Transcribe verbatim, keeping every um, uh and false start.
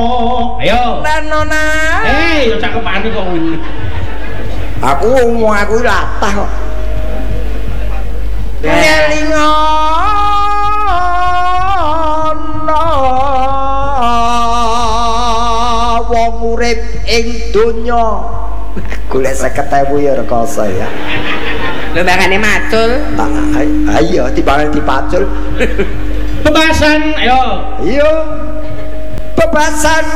Ayo. Nanona. Eh, yo cakepane kok. Aku ngomong aku latah kok. Ngelingono wong urip ing donya. Golek seket ewu ya rekoso ya. Lho mbangane macul. Ayo timbangan dipacul. Bebasan, ayo. Iya. Bebasan